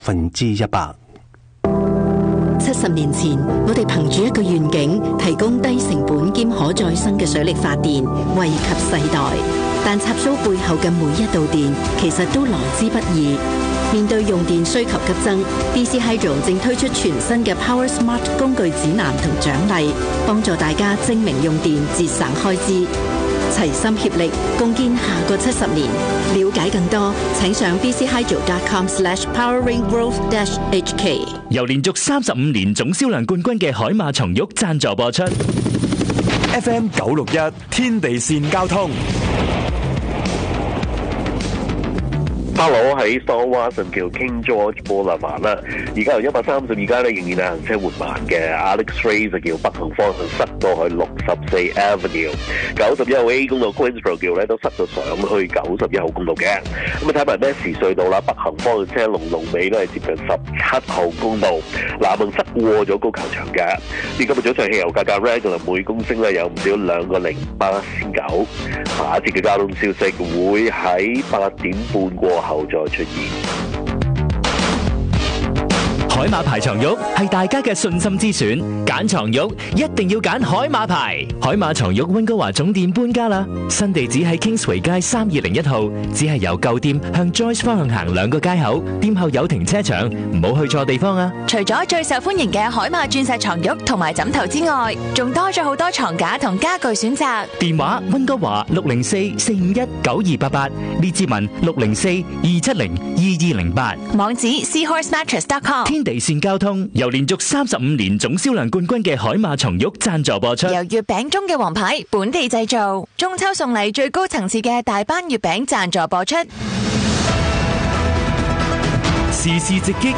100%。 70年前，我哋憑住一個願景，提供低成本兼可再生嘅水力發電，惠及世代。但插蘇背後嘅每一度電，其實都來之不易。面對用電需求急增 ，BC Hydro 正推出全新嘅 Power Smart 工具指南同獎勵，幫助大家精明用電，節省開支。齊心協力，共建下個70年。了解更多，請上 bchydro.com/poweringgrowth-hk。 由連續35年總銷量冠軍嘅海馬松玉贊助播出。 FM 961天地線交通。 Hello， 喺 Stormwater 叫 King George Boulevard 啦，而家由130而家咧仍然係行車緩慢嘅 Alex Ray 就叫北行方向塞到去64 Avenue，91號 A 公路 Queensborough 叫咧都塞到上去91號公路嘅。咁啊睇埋咩時隧道啦，北行方向車龍尾都係接近17號公路，南行塞過咗高球場嘅。而今日早上汽油價格 regular 每公升咧有唔少2.08仙九。下一節嘅交通消息會喺8點半過後再出現。 海馬牌床褥係大家嘅信心之選，揀床褥一定要揀海馬牌。海馬床褥溫哥華總店搬家啦，新地址喺 Kingsway 街3201號，只係由舊店向 Joyce 方向行2個街口，店後有停車場，唔好去錯地方啊！ 除咗最受歡迎嘅海馬鑽石床褥同埋枕頭之外，仲多咗好多床架同家具選擇。 電話溫哥華604-451-9288，列治文604-270-2208， 網址 seahorsemattress.com。 天地線交通由連續35年總銷量冠軍嘅海馬床褥贊助播出。 由月餅中嘅王牌本地製造，中秋送禮最高層次嘅大班月餅贊助播出。 時事直擊，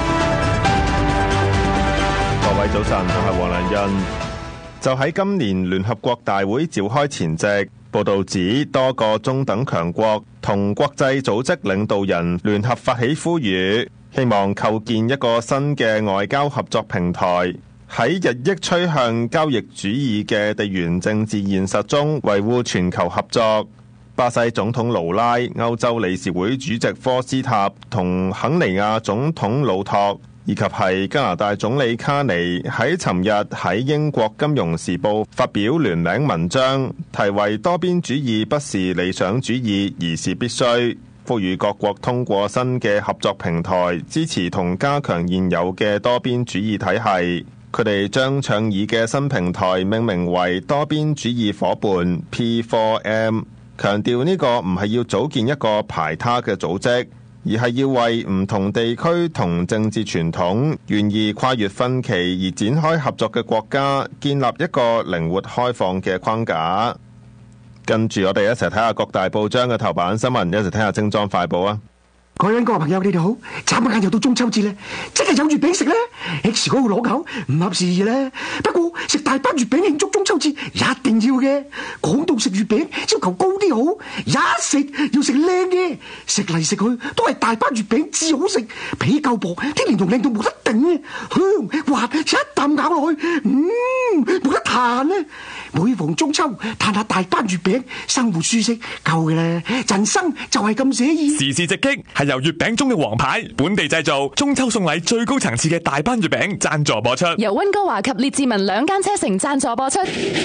各位早晨，我係黃良欣。就喺今年聯合國大會召開前夕，報道指多個中等強國同國際組織領導人聯合發起呼籲，希望構建一個新嘅外交合作平台，喺日益趨向交易主義嘅地緣政治現實中維護全球合作。巴西總統盧拉、歐洲理事會主席科斯塔同肯尼亞總統魯托，以及係加拿大總理卡尼喺尋日喺英國金融時報發表聯名文章，題為多邊主義不是理想主義，而是必須，呼籲各國通過新嘅合作平台，支持同加強現有嘅多邊主義體系。佢哋將倡議嘅新平台命名為多邊主義夥伴 P4M， 強調呢個唔係要組建一個排他嘅組織，而係要為唔同地區同政治傳統願意跨越分歧而展開合作嘅國家建立一個靈活開放嘅框架。跟住我哋一齊睇下各大報章嘅頭版新聞，一齊睇下精裝快報啊！ 各位朋友，你哋好！眨下眼又到中秋節咧，真係有月餅食咧。X 嗰個攞口唔合時宜咧，不過食大班月餅慶祝中秋節一定要嘅。講到食月餅，要求高啲好，一食要食靚嘅，食嚟食去都係大班月餅至好食，皮夠薄，啲蓮蓉靚到冇得頂，香滑，一啖咬落去，冇得彈咧。每逢中秋，嘆下大班月餅，生活舒適夠嘅咧，人生就係咁寫意。 時事直擊係由月餅中嘅王牌本地製造，中秋送禮最高層次嘅大班月餅贊助播出， 由溫哥華及列治文2間車城贊助播出。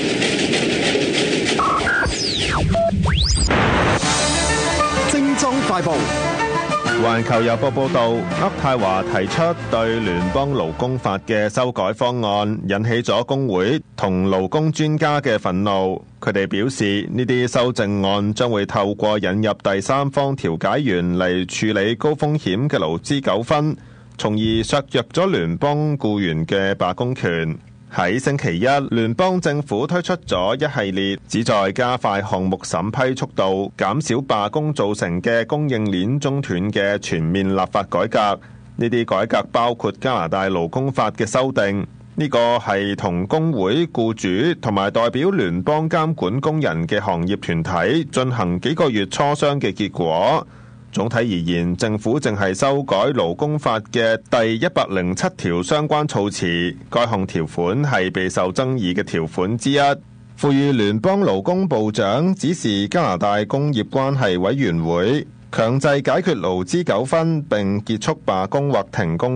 精裝快報。 環球郵報報道，渥太華提出對聯邦勞工法嘅修改方案，引起咗工會同勞工專家嘅憤怒。佢哋表示，呢啲修正案將會透過引入第三方調解員嚟處理高風險嘅勞資糾紛，從而削弱咗聯邦僱員嘅罷工權。喺星期一，聯邦政府推出咗一系列旨在加快項目審批速度、減少罷工造成嘅供應鏈中斷嘅全面立法改革。呢啲改革包括加拿大勞工法嘅修訂，呢個係同工會、僱主同埋代表聯邦監管工人嘅行業團體進行幾個月磋商嘅結果。總體而言，政府正係修改勞工法嘅第107條相關措辭，該項條款係備受爭議嘅條款之一。賦予聯邦勞工部長指示加拿大工業關係委員會強制解決勞資糾紛並結束罷工或停工。